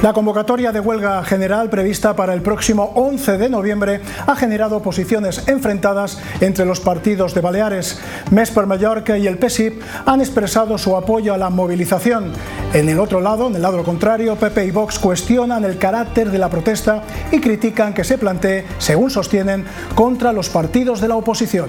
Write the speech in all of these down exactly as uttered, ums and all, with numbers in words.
La convocatoria de huelga general prevista para el próximo once de noviembre ha generado posiciones enfrentadas entre los partidos de Baleares. Més per Mallorca y el P S I P han expresado su apoyo a la movilización. En el otro lado, en el lado contrario, P P y Vox cuestionan el carácter de la protesta y critican que se plantee, según sostienen, contra los partidos de la oposición.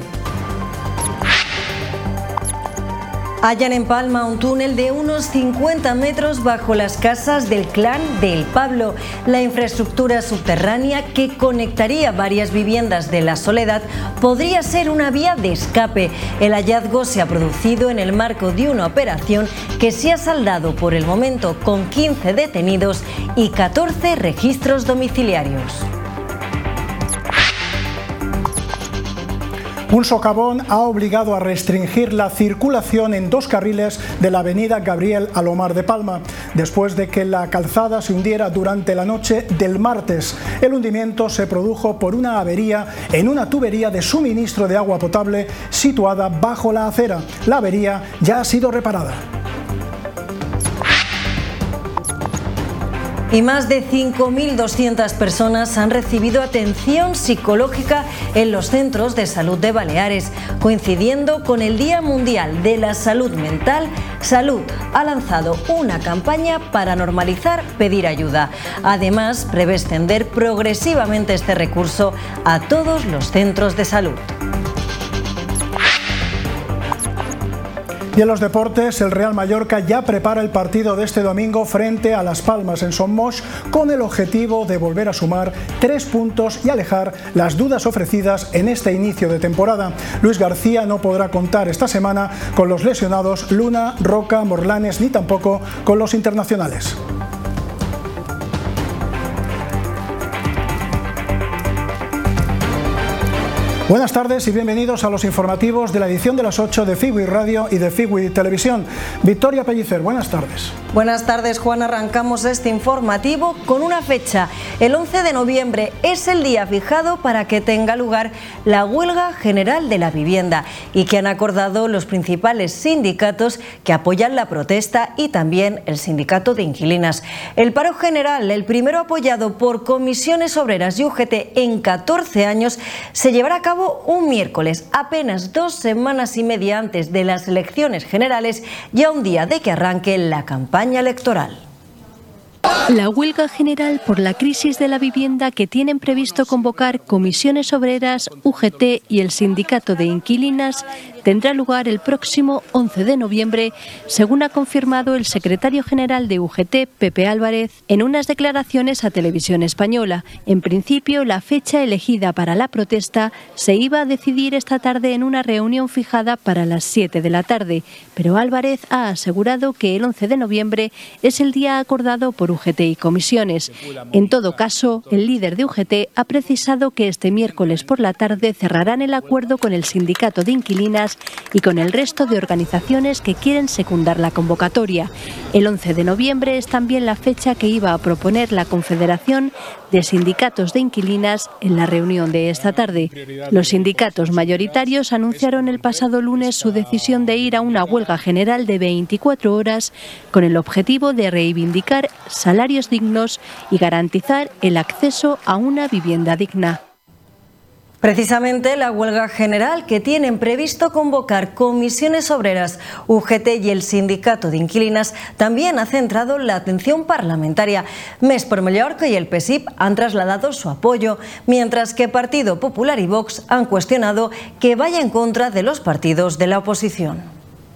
Hallan en Palma un túnel de unos cincuenta metros bajo las casas del clan del Pablo. La infraestructura subterránea que conectaría varias viviendas de La Soledad podría ser una vía de escape. El hallazgo se ha producido en el marco de una operación que se ha saldado por el momento con quince detenidos y catorce registros domiciliarios. Un socavón ha obligado a restringir la circulación en dos carriles de la avenida Gabriel Alomar de Palma, después de que la calzada se hundiera durante la noche del martes. El hundimiento se produjo por una avería en una tubería de suministro de agua potable situada bajo la acera. La avería ya ha sido reparada. Y más de cinco mil doscientas personas han recibido atención psicológica en los centros de salud de Baleares. Coincidiendo con el Día Mundial de la Salud Mental, Salud ha lanzado una campaña para normalizar pedir ayuda. Además, prevé extender progresivamente este recurso a todos los centros de salud. Y en los deportes, el Real Mallorca ya prepara el partido de este domingo frente a Las Palmas en Son Moix, con el objetivo de volver a sumar tres puntos y alejar las dudas ofrecidas en este inicio de temporada. Luis García no podrá contar esta semana con los lesionados Luna, Roca, Morlanes ni tampoco con los internacionales. Buenas tardes y bienvenidos a los informativos de la edición de las ocho de Figui Radio y de Figui Televisión. Victoria Pellicer, buenas tardes. Buenas tardes, Juan. Arrancamos este informativo con una fecha. El once de noviembre es el día fijado para que tenga lugar la huelga general de la vivienda y que han acordado los principales sindicatos que apoyan la protesta y también el sindicato de inquilinas. El paro general, el primero apoyado por comisiones obreras y U G T en catorce años, se llevará a cabo un miércoles, apenas dos semanas y media antes de las elecciones generales y a un día de que arranque la campaña electoral. La huelga general por la crisis de la vivienda que tienen previsto convocar comisiones obreras, U G T y el sindicato de inquilinas tendrá lugar el próximo once de noviembre, según ha confirmado el secretario general de U G T, Pepe Álvarez, en unas declaraciones a Televisión Española. En principio, la fecha elegida para la protesta se iba a decidir esta tarde en una reunión fijada para las siete de la tarde, pero Álvarez ha asegurado que el once de noviembre es el día acordado por U G T y comisiones. En todo caso, el líder de U G T ha precisado que este miércoles por la tarde cerrarán el acuerdo con el sindicato de inquilinas y con el resto de organizaciones que quieren secundar la convocatoria. El once de noviembre es también la fecha que iba a proponer la Confederación de Sindicatos de Inquilinas en la reunión de esta tarde. Los sindicatos mayoritarios anunciaron el pasado lunes su decisión de ir a una huelga general de veinticuatro horas con el objetivo de reivindicar salarios dignos y garantizar el acceso a una vivienda digna. Precisamente la huelga general que tienen previsto convocar comisiones obreras, U G T y el sindicato de inquilinas también ha centrado la atención parlamentaria. Més per Mallorca y el P S I P han trasladado su apoyo, mientras que Partido Popular y Vox han cuestionado que vaya en contra de los partidos de la oposición.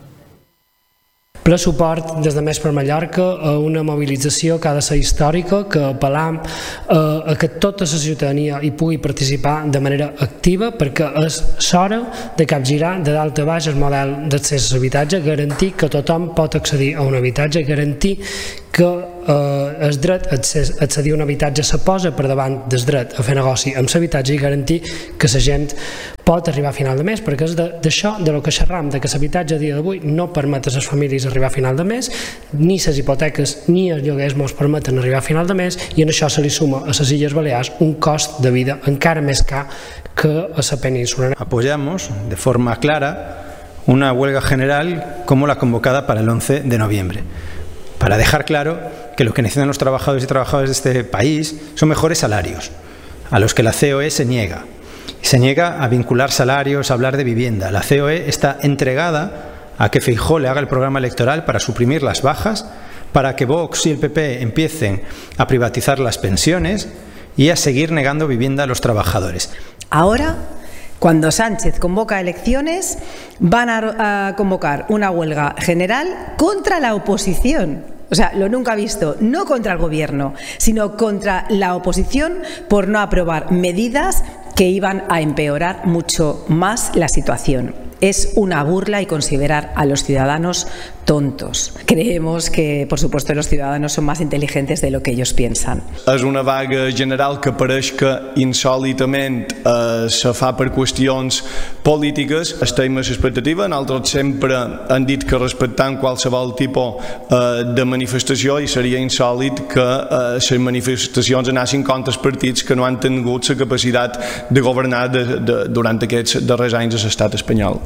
Ple suport des de Més per Mallorca a una mobilització que ha de ser històrica, que apel·lam a que tota la ciutadania hi pugui participar de manera activa, perquè és l'hora de capgirar de dalt a baix el model d'accés a l'habitatge, garantir que tothom pot accedir a un habitatge, garantir que eh, el dret a accedir a un habitatge se posa per davant del dret a fer negoci amb l'habitatge i garantir que la gent pot arribar a final de mes, perquè és d'això de lo que xerram, de que l'habitatge a dia d'avui no permet a les famílies arribar a final de mes, ni les hipoteques ni els lloguers ens permeten arribar a final de mes, i en això se li suma a les Illes Balears un cost de vida encara més car que a la península. Apoyamos de forma clara una huelga general como la convocada para el once de noviembre. para dejar claro que lo que necesitan los trabajadores y trabajadoras de este país son mejores salarios, a los que la C O E se niega. Se niega a vincular salarios, a hablar de vivienda. La C O E está entregada a que Feijóo le haga el programa electoral para suprimir las bajas, para que Vox y el P P empiecen a privatizar las pensiones y a seguir negando vivienda a los trabajadores. Ahora, cuando Sánchez convoca elecciones, van a, a convocar una huelga general contra la oposición. O sea, lo nunca visto, no contra el gobierno, sino contra la oposición por no aprobar medidas que iban a empeorar mucho más la situación. Es una burla y considerar a los ciudadanos tontos. Creemos que, por supuesto, los ciudadanos son más inteligentes de lo que ellos piensan. És una vaga general que pareix que insòlitament eh, se fa per qüestions polítiques. Estem a l'expectativa. Nosaltres sempre hem dit que respectant qualsevol tipus eh, de manifestació, i seria insòlit que eh, les manifestacions anessin contra els partits que no han tingut la capacitat de governar de, de, durant aquests darrers anys a l'estat espanyol.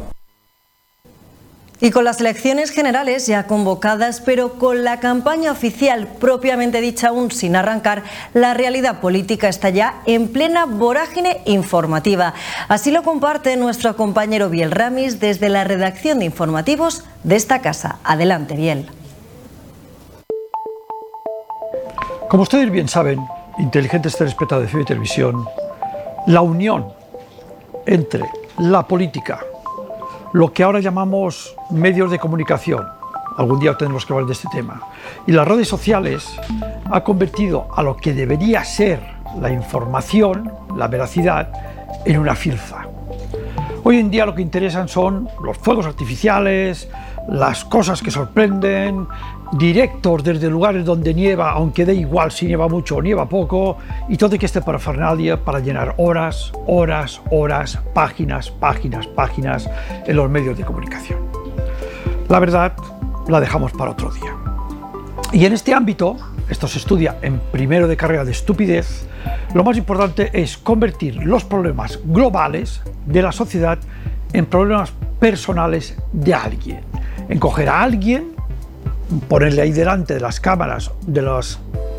Y con las elecciones generales ya convocadas, pero con la campaña oficial propiamente dicha aún sin arrancar, la realidad política está ya en plena vorágine informativa. Así lo comparte nuestro compañero Biel Ramis desde la redacción de informativos de esta casa. Adelante, Biel. Como ustedes bien saben, inteligentes telespectadores de F I B E Televisión, la unión entre la política, lo que ahora llamamos medios de comunicación, algún día tendremos que hablar de este tema, y las redes sociales ha convertido a lo que debería ser la información, la veracidad, en una filfa. Hoy en día lo que interesan son los fuegos artificiales, las cosas que sorprenden, directos desde lugares donde nieva, aunque dé igual si nieva mucho o nieva poco, y todo que esté parafernalia para llenar horas, horas, horas, páginas, páginas, páginas en los medios de comunicación. La verdad la dejamos para otro día. Y en este ámbito, esto se estudia en primero de carrera de estupidez, lo más importante es convertir los problemas globales de la sociedad en problemas personales de alguien. En coger a alguien, ponerle ahí delante de las cámaras, de las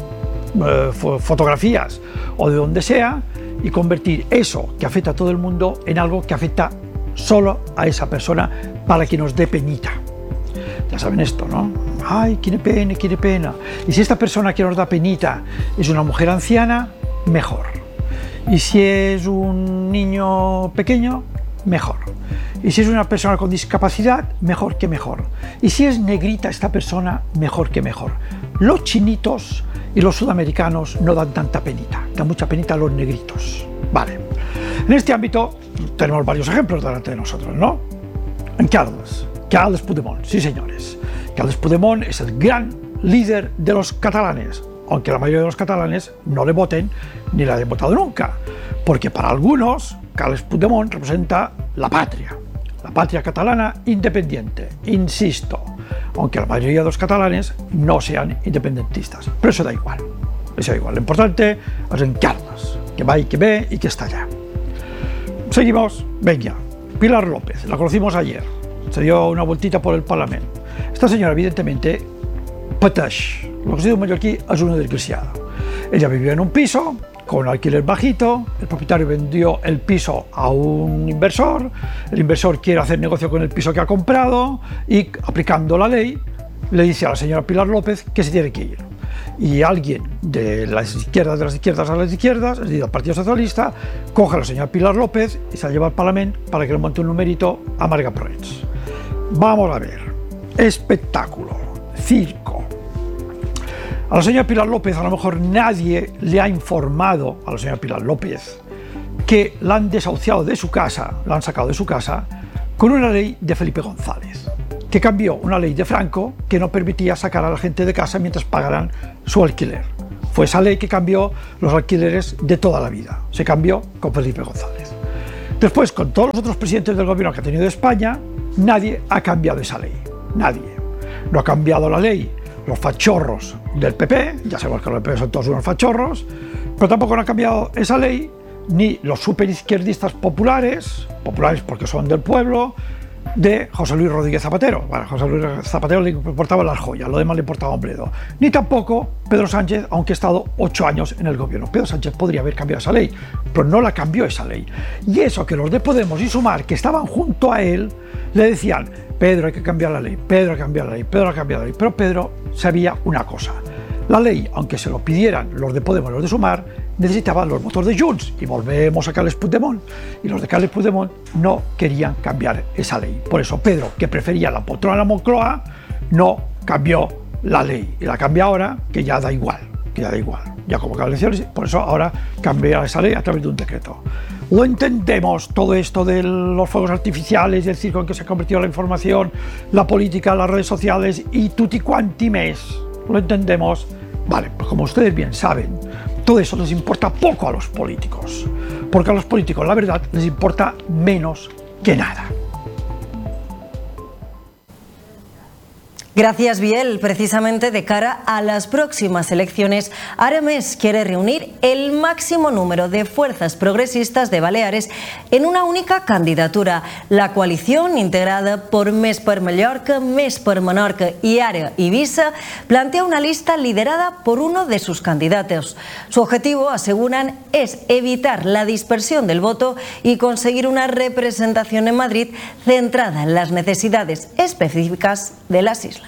eh, fotografías o de donde sea, y convertir eso que afecta a todo el mundo en algo que afecta solo a esa persona para que nos dé penita. Ya saben esto, ¿no? Ay, quiere pena, quiere pena. Y si esta persona que nos da penita es una mujer anciana, mejor. Y si es un niño pequeño, mejor. Y si es una persona con discapacidad, mejor que mejor. Y si es negrita esta persona, mejor que mejor. Los chinitos y los sudamericanos no dan tanta penita, dan mucha penita a los negritos. Vale. En este ámbito tenemos varios ejemplos delante de nosotros, ¿no? En Carles, Carles Puigdemont, sí señores. Carles Puigdemont es el gran líder de los catalanes, aunque la mayoría de los catalanes no le voten ni le hayan votado nunca, porque para algunos Carles Puigdemont representa la patria, la patria catalana independiente, insisto, aunque la mayoría de los catalanes no sean independentistas, pero eso da igual, eso da igual, lo importante es en Carles, que va y que ve y que está allá. Seguimos, venga, Pilar López, la conocimos ayer, se dio una vueltita por el Parlamento. Esta señora evidentemente pateix, lo que se dice en mallorquí es una desgraciada. Ella vivía en un piso con un alquiler bajito, el propietario vendió el piso a un inversor, el inversor quiere hacer negocio con el piso que ha comprado y, aplicando la ley, le dice a la señora Pilar López que se tiene que ir. Y alguien de las izquierdas, de las izquierdas a las izquierdas, es decir, del Partido Socialista, coge a la señora Pilar López y se la lleva al Parlamento para que le monte un numerito a Marga Proets. Vamos a ver, espectáculo, circo. A la señora Pilar López a lo mejor nadie le ha informado a la señora Pilar López que la han desahuciado de su casa, la han sacado de su casa con una ley de Felipe González, que cambió una ley de Franco que no permitía sacar a la gente de casa mientras pagaran su alquiler. Fue esa ley que cambió los alquileres de toda la vida, se cambió con Felipe González. Después, con todos los otros presidentes del gobierno que ha tenido España, nadie ha cambiado esa ley, nadie. No ha cambiado la ley los fachorros del P P, ya sabemos que los P P son todos unos fachorros, pero tampoco no ha cambiado esa ley ni los superizquierdistas populares, populares porque son del pueblo, de José Luis Rodríguez Zapatero. Bueno, José Luis Zapatero le importaban las joyas, lo demás le importaba un bledo. Ni tampoco Pedro Sánchez, aunque ha estado ocho años en el gobierno. Pedro Sánchez podría haber cambiado esa ley, pero no la cambió esa ley. Y eso que los de Podemos y Sumar, que estaban junto a él, le decían: Pedro, hay que cambiar la ley, Pedro, hay que cambiar la ley, Pedro, hay que cambiar la ley. Pero Pedro sabía una cosa: la ley, aunque se lo pidieran los de Podemos y los de Sumar, necesitaban los votos de Junts, y volvemos a Carles Puigdemont, y los de Carles Puigdemont no querían cambiar esa ley. Por eso Pedro, que prefería la poltrona a la Moncloa, no cambió la ley, y la cambia ahora, que ya da igual, que ya da igual, ya como que elecciones, por eso ahora cambia esa ley a través de un decreto. Lo entendemos, todo esto de los fuegos artificiales, el circo en que se ha convertido la información, la política, las redes sociales y tutti quanti mes, lo entendemos. Vale, pues como ustedes bien saben, todo eso les importa poco a los políticos, porque a los políticos, la verdad, les importa menos que nada. Gracias, Biel. Precisamente de cara a las próximas elecciones, Arames quiere reunir el máximo número de fuerzas progresistas de Baleares en una única candidatura. La coalición, integrada por Més per Mallorca, Més per Menorca y Ara Ibiza, plantea una lista liderada por uno de sus candidatos. Su objetivo, aseguran, es evitar la dispersión del voto y conseguir una representación en Madrid centrada en las necesidades específicas de las islas.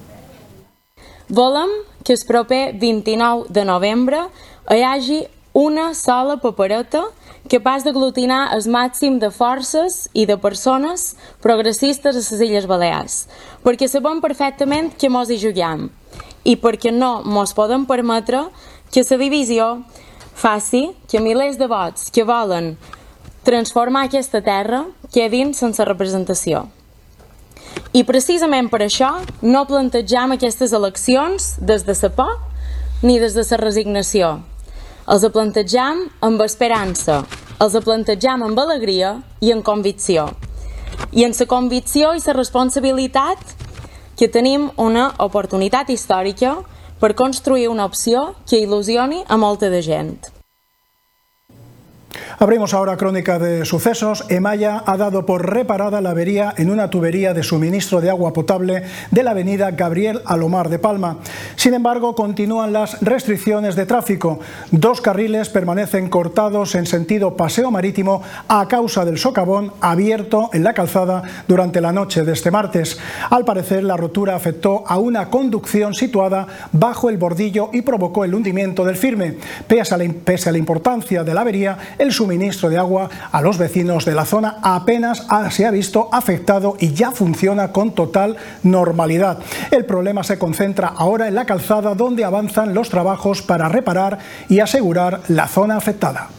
Volem que el proper vint-i-nou de novembre hi hagi una sola papereta capaç d'aglutinar el màxim de forces i de persones progressistes a les Illes Balears, perquè sabem perfectament que mos hi juguem i perquè no mos podem permetre que la divisió faci que milers de vots que volen transformar aquesta terra quedin sense representació. I precisament per això no plantegem aquestes eleccions des de la por ni des de la resignació. Els plantegem amb esperança, els plantegem amb alegria i amb convicció. I amb la convicció i la responsabilitat que tenim una oportunitat històrica per construir una opció que il·lusioni a molta de gent. Abrimos ahora crónica de sucesos. Emaya ha dado por reparada la avería en una tubería de suministro de agua potable de la avenida Gabriel Alomar de Palma. Sin embargo, continúan las restricciones de tráfico. Dos carriles permanecen cortados en sentido paseo marítimo a causa del socavón abierto en la calzada durante la noche de este martes. Al parecer, la rotura afectó a una conducción situada bajo el bordillo y provocó el hundimiento del firme. Pese a la, pese a la importancia de la avería, el suministro de agua a los vecinos de la zona apenas se ha visto afectado y ya funciona con total normalidad. El problema se concentra ahora en la calzada, donde avanzan los trabajos para reparar y asegurar la zona afectada.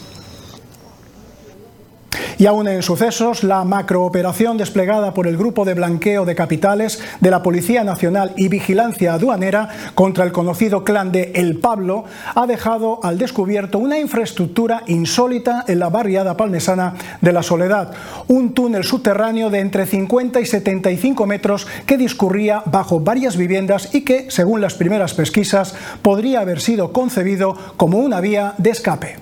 Y aún en sucesos, la macrooperación desplegada por el Grupo de Blanqueo de Capitales de la Policía Nacional y Vigilancia Aduanera contra el conocido clan de El Pablo ha dejado al descubierto una infraestructura insólita en la barriada palmesana de La Soledad. Un túnel subterráneo de entre cincuenta y setenta y cinco metros que discurría bajo varias viviendas y que, según las primeras pesquisas, podría haber sido concebido como una vía de escape.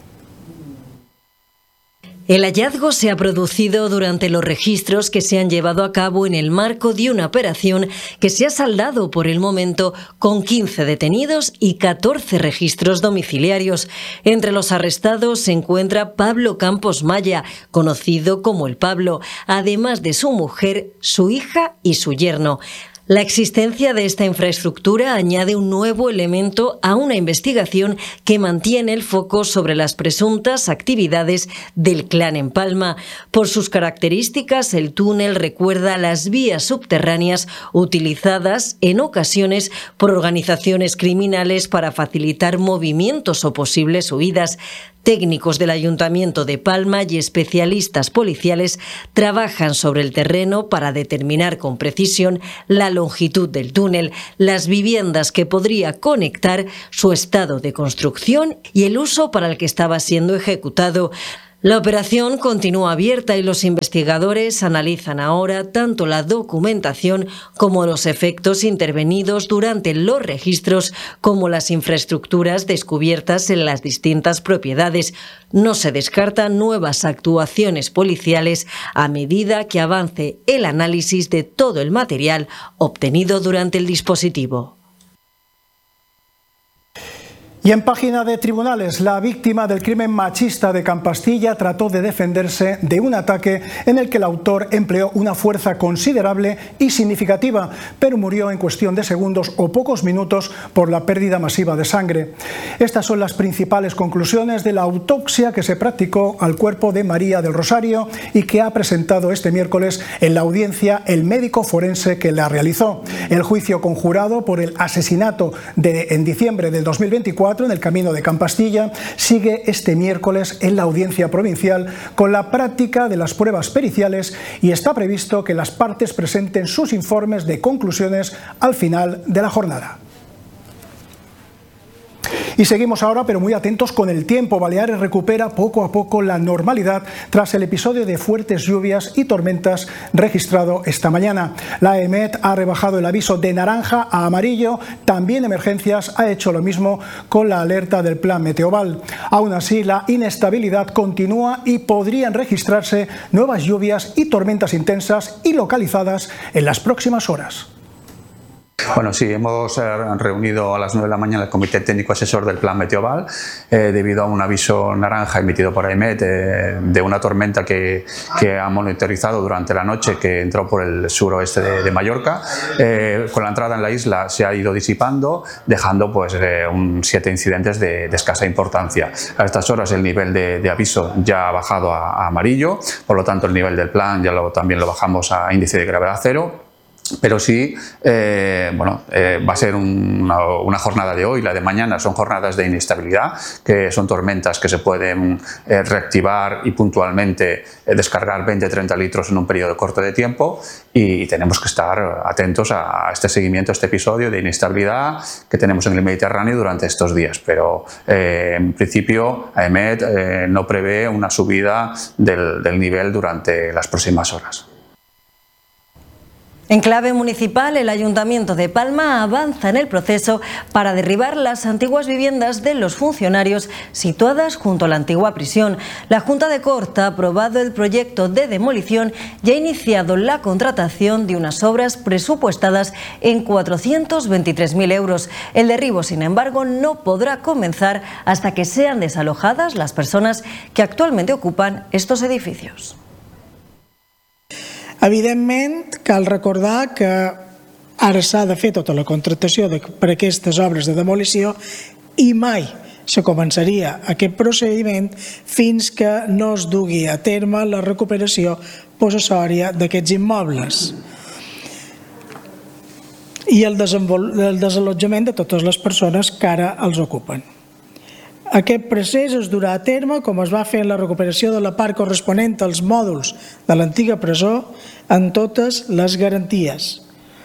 El hallazgo se ha producido durante los registros que se han llevado a cabo en el marco de una operación que se ha saldado por el momento con quince detenidos y catorce registros domiciliarios. Entre los arrestados se encuentra Pablo Campos Maya, conocido como El Pablo, además de su mujer, su hija y su yerno. La existencia de esta infraestructura añade un nuevo elemento a una investigación que mantiene el foco sobre las presuntas actividades del clan en Palma. Por sus características, el túnel recuerda las vías subterráneas utilizadas en ocasiones por organizaciones criminales para facilitar movimientos o posibles huidas. Técnicos del Ayuntamiento de Palma y especialistas policiales trabajan sobre el terreno para determinar con precisión la longitud del túnel, las viviendas que podría conectar, su estado de construcción y el uso para el que estaba siendo ejecutado. La operación continúa abierta y los investigadores analizan ahora tanto la documentación como los efectos intervenidos durante los registros como las infraestructuras descubiertas en las distintas propiedades. No se descartan nuevas actuaciones policiales a medida que avance el análisis de todo el material obtenido durante el dispositivo. Y en página de tribunales, la víctima del crimen machista de Campastilla trató de defenderse de un ataque en el que el autor empleó una fuerza considerable y significativa, pero murió en cuestión de segundos o pocos minutos por la pérdida masiva de sangre. Estas son las principales conclusiones de la autopsia que se practicó al cuerpo de María del Rosario y que ha presentado este miércoles en la audiencia el médico forense que la realizó. El juicio conjurado por el asesinato de, en diciembre del dos mil veinticuatro en el camino de Campastilla sigue este miércoles en la audiencia provincial con la práctica de las pruebas periciales y está previsto que las partes presenten sus informes de conclusiones al final de la jornada. Y seguimos ahora, pero muy atentos con el tiempo. Baleares recupera poco a poco la normalidad tras el episodio de fuertes lluvias y tormentas registrado esta mañana. La EMET ha rebajado el aviso de naranja a amarillo. También Emergencias ha hecho lo mismo con la alerta del Plan Meteoval. Aún así, la inestabilidad continúa y podrían registrarse nuevas lluvias y tormentas intensas y localizadas en las próximas horas. Bueno, sí, hemos reunido a las nueve de la mañana el Comité Técnico Asesor del Plan Meteoval eh, debido a un aviso naranja emitido por AEMET eh, de una tormenta que, que ha monitorizado durante la noche que entró por el suroeste de, de Mallorca. Eh, con la entrada en la isla se ha ido disipando, dejando pues eh, un, siete incidentes de, de escasa importancia. A estas horas el nivel de, de aviso ya ha bajado a, a amarillo, por lo tanto el nivel del plan ya lo, también lo bajamos a índice de gravedad cero. Pero sí, eh, bueno, eh, va a ser una, una jornada de hoy, la de mañana son jornadas de inestabilidad, que son tormentas que se pueden eh, reactivar y puntualmente eh, descargar veinte a treinta litros en un periodo corto de tiempo y, y tenemos que estar atentos a, a este seguimiento, a este episodio de inestabilidad que tenemos en el Mediterráneo durante estos días. Pero eh, en principio AEMET eh, no prevé una subida del, del nivel durante las próximas horas. En clave municipal, el Ayuntamiento de Palma avanza en el proceso para derribar las antiguas viviendas de los funcionarios situadas junto a la antigua prisión. La Junta de Corta ha aprobado el proyecto de demolición y ha iniciado la contratación de unas obras presupuestadas en cuatrocientos veintitrés mil euros. El derribo, sin embargo, no podrá comenzar hasta que sean desalojadas las personas que actualmente ocupan estos edificios. Evidentment, cal recordar que ara s'ha de fer tota la contractació de, per aquestes obres de demolició i mai se començaria aquest procediment fins que no es dugui a terme la recuperació possessòria d'aquests immobles i el, el desallotjament de totes les persones que ara els ocupen. Aquest procés es durà a terme com es va fer en la recuperació de la part corresponent als mòduls de l'antiga presó en totes les garanties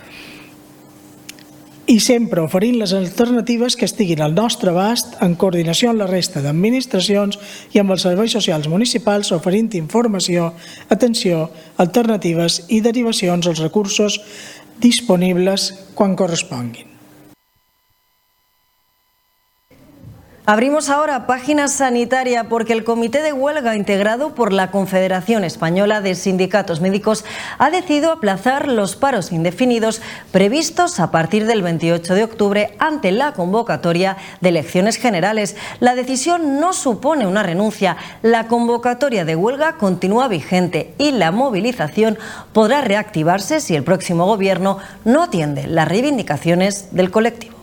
i sempre oferint les alternatives que estiguin al nostre abast en coordinació amb la resta d'administracions i amb els serveis socials municipals oferint informació, atenció, alternatives i derivacions als recursos disponibles quan corresponguin. Abrimos ahora página sanitaria porque el Comité de Huelga integrado por la Confederación Española de Sindicatos Médicos ha decidido aplazar los paros indefinidos previstos a partir del veintiocho de octubre ante la convocatoria de elecciones generales. La decisión no supone una renuncia. La convocatoria de huelga continúa vigente y la movilización podrá reactivarse si el próximo gobierno no atiende las reivindicaciones del colectivo.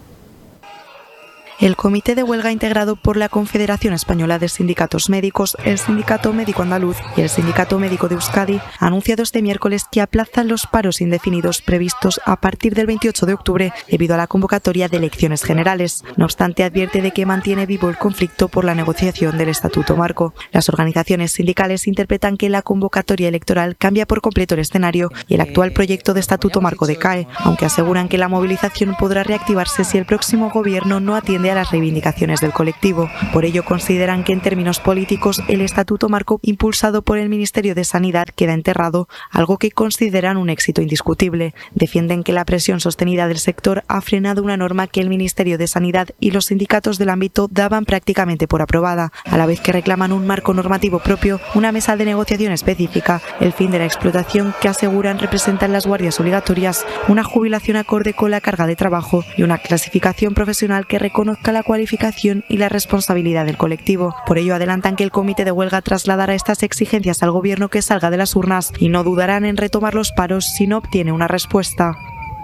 El Comité de Huelga integrado por la Confederación Española de Sindicatos Médicos, el Sindicato Médico Andaluz y el Sindicato Médico de Euskadi ha anunciado este miércoles que aplazan los paros indefinidos previstos a partir del veintiocho de octubre debido a la convocatoria de elecciones generales. No obstante, advierte de que mantiene vivo el conflicto por la negociación del Estatuto Marco. Las organizaciones sindicales interpretan que la convocatoria electoral cambia por completo el escenario y el actual proyecto de Estatuto Marco decae, aunque aseguran que la movilización podrá reactivarse si el próximo gobierno no atiende a las reivindicaciones del colectivo. Por ello consideran que en términos políticos el Estatuto Marco impulsado por el Ministerio de Sanidad queda enterrado, algo que consideran un éxito indiscutible. Defienden que la presión sostenida del sector ha frenado una norma que el Ministerio de Sanidad y los sindicatos del ámbito daban prácticamente por aprobada, a la vez que reclaman un marco normativo propio, una mesa de negociación específica, el fin de la explotación que aseguran representan las guardias obligatorias, una jubilación acorde con la carga de trabajo y una clasificación profesional que reconozca la cualificación y la responsabilidad del colectivo. Por ello adelantan que el comité de huelga trasladará estas exigencias al gobierno que salga de las urnas y no dudarán en retomar los paros si no obtiene una respuesta.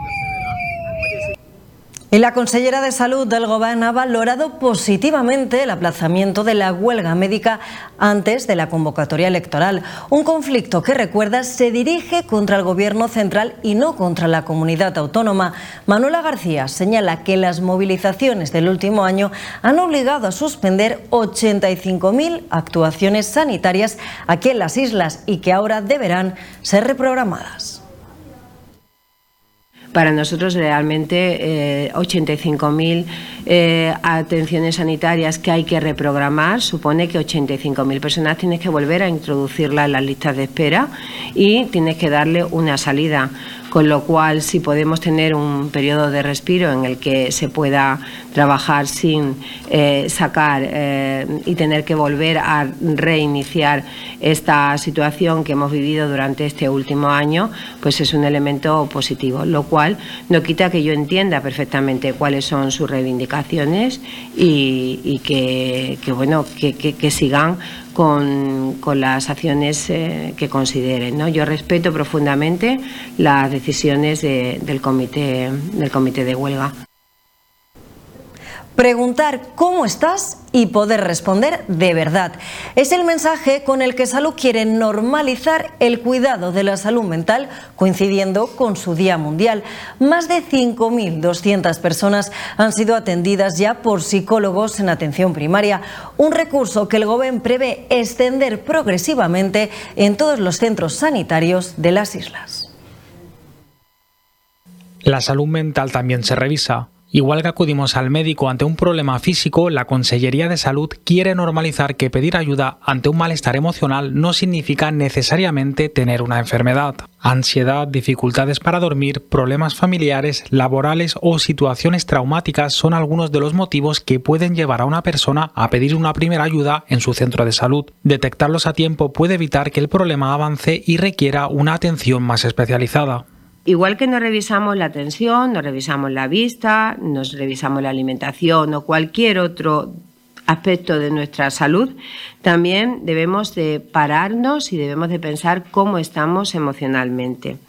Y la consellera de Salud del Govern ha valorado positivamente el aplazamiento de la huelga médica antes de la convocatoria electoral. Un conflicto que, recuerda, se dirige contra el Gobierno central y no contra la comunidad autónoma. Manuela García señala que las movilizaciones del último año han obligado a suspender ochenta y cinco mil actuaciones sanitarias aquí en las islas y que ahora deberán ser reprogramadas. Para nosotros realmente eh, ochenta y cinco mil eh, atenciones sanitarias que hay que reprogramar supone que ochenta y cinco mil personas tienes que volver a introducirlas en las listas de espera y tienes que darle una salida. Con lo cual, si podemos tener un periodo de respiro en el que se pueda trabajar sin eh, sacar eh, y tener que volver a reiniciar esta situación que hemos vivido durante este último año, pues es un elemento positivo, lo cual no quita que yo entienda perfectamente cuáles son sus reivindicaciones y, y que, que, bueno, que, que, que sigan Con, con las acciones eh, que consideren, ¿no? Yo respeto profundamente las decisiones de, del comité, del comité de huelga. Preguntar cómo estás y poder responder de verdad. Es el mensaje con el que Salud quiere normalizar el cuidado de la salud mental, coincidiendo con su Día Mundial. Más de cinco mil doscientas personas han sido atendidas ya por psicólogos en atención primaria, un recurso que el Gobierno prevé extender progresivamente en todos los centros sanitarios de las islas. La salud mental también se revisa. Igual que acudimos al médico ante un problema físico, la Consellería de Salud quiere normalizar que pedir ayuda ante un malestar emocional no significa necesariamente tener una enfermedad. Ansiedad, dificultades para dormir, problemas familiares, laborales o situaciones traumáticas son algunos de los motivos que pueden llevar a una persona a pedir una primera ayuda en su centro de salud. Detectarlos a tiempo puede evitar que el problema avance y requiera una atención más especializada. Igual que nos revisamos la tensión, nos revisamos la vista, nos revisamos la alimentación o cualquier otro aspecto de nuestra salud, también debemos de pararnos y debemos de pensar cómo estamos emocionalmente.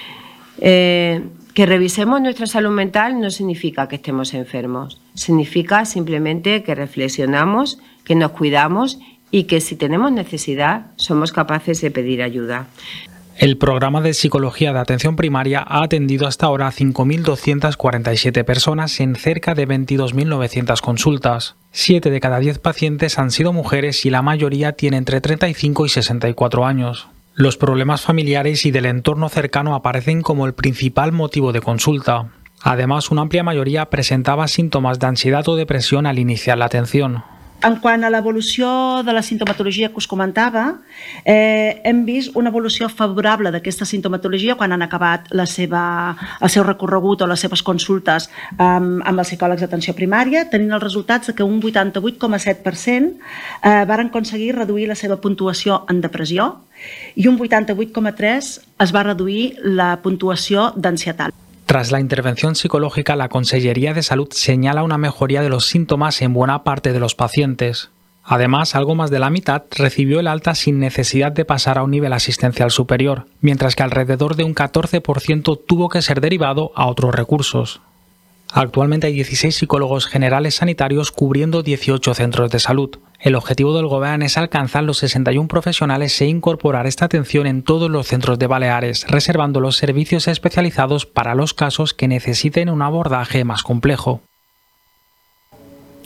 Eh, que revisemos nuestra salud mental no significa que estemos enfermos, significa simplemente que reflexionamos, que nos cuidamos y que si tenemos necesidad somos capaces de pedir ayuda. El programa de psicología de atención primaria ha atendido hasta ahora a cinco mil doscientas cuarenta y siete personas en cerca de veintidós mil novecientas consultas. siete de cada diez pacientes han sido mujeres y la mayoría tiene entre treinta y cinco y sesenta y cuatro años. Los problemas familiares y del entorno cercano aparecen como el principal motivo de consulta. Además, una amplia mayoría presentaba síntomas de ansiedad o depresión al iniciar la atención. En quant a l'evolució de la sintomatologia que us comentava, eh, hem vist una evolució favorable d'aquesta sintomatologia quan han acabat la seva, el seu recorregut o les seves consultes amb, amb els psicòlegs d'atenció primària, tenint els resultats que un vuitanta-vuit coma set per cent eh, varen aconseguir reduir la seva puntuació en depressió i un vuitanta-vuit coma tres per cent es va reduir la puntuació d'ansietat. Tras la intervención psicológica, la Consellería de Salud señala una mejoría de los síntomas en buena parte de los pacientes. Además, algo más de la mitad recibió el alta sin necesidad de pasar a un nivel asistencial superior, mientras que alrededor de un catorce por ciento tuvo que ser derivado a otros recursos. Actualmente hay dieciséis psicólogos generales sanitarios cubriendo dieciocho centros de salud. El objetivo del Gobierno es alcanzar los sesenta y un profesionales e incorporar esta atención en todos los centros de Baleares, reservando los servicios especializados para los casos que necesiten un abordaje más complejo.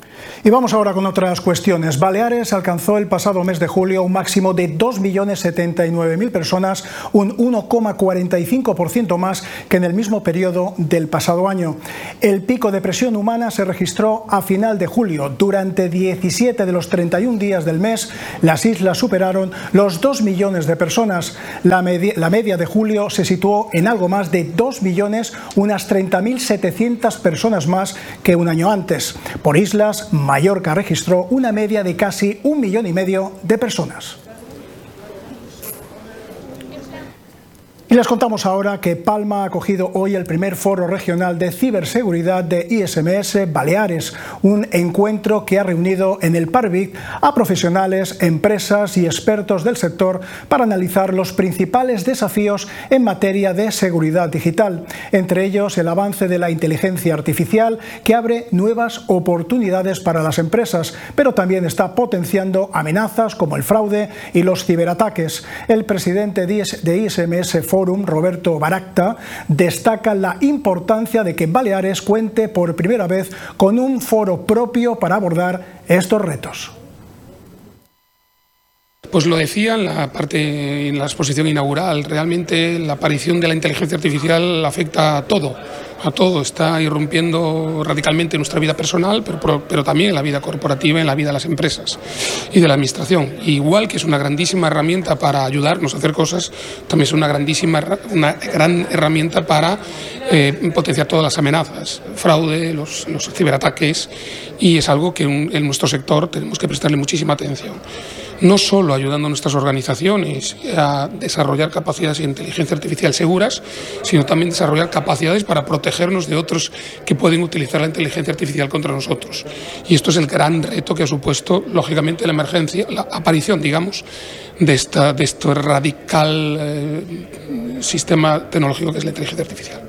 Y vamos ahora con otras cuestiones. Baleares alcanzó el pasado mes de julio un máximo de dos millones setenta y nueve mil personas, un uno coma cuarenta y cinco por ciento más que en el mismo periodo del pasado año. El pico de presión humana se registró a final de julio. Durante diecisiete de los treinta y un días del mes, las islas superaron los dos millones de personas. La media, la media de julio se situó en algo más de dos millones, unas treinta mil setecientas personas más que un año antes. Por islas, Mallorca registró una media de casi un millón y medio de personas. Y les contamos ahora que Palma ha acogido hoy el primer foro regional de ciberseguridad de I S M S Baleares, un encuentro que ha reunido en el Parvic a profesionales, empresas y expertos del sector para analizar los principales desafíos en materia de seguridad digital, entre ellos el avance de la inteligencia artificial que abre nuevas oportunidades para las empresas, pero también está potenciando amenazas como el fraude y los ciberataques. El presidente de I S M S Forum, Roberto Baracta, destaca la importancia de que Baleares cuente por primera vez con un foro propio para abordar estos retos. Pues lo decía en la parte, en la exposición inaugural, realmente la aparición de la inteligencia artificial afecta a todo, a todo, está irrumpiendo radicalmente en nuestra vida personal, pero, pero también en la vida corporativa, en la vida de las empresas y de la administración. Igual que es una grandísima herramienta para ayudarnos a hacer cosas, también es una grandísima, una gran herramienta para eh, potenciar todas las amenazas, fraude, los, los ciberataques, y es algo que en, en nuestro sector tenemos que prestarle muchísima atención. No solo ayudando a nuestras organizaciones a desarrollar capacidades de inteligencia artificial seguras, sino también desarrollar capacidades para protegernos de otros que pueden utilizar la inteligencia artificial contra nosotros. Y esto es el gran reto que ha supuesto, lógicamente, la emergencia, la aparición, digamos, de, esta, de este radical eh, sistema tecnológico que es la inteligencia artificial.